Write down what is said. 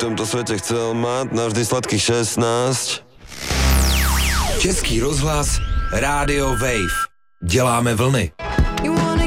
tomto světě chcel mať navždy sladkých 16. Český rozhlas, Rádio Wave. Děláme vlny.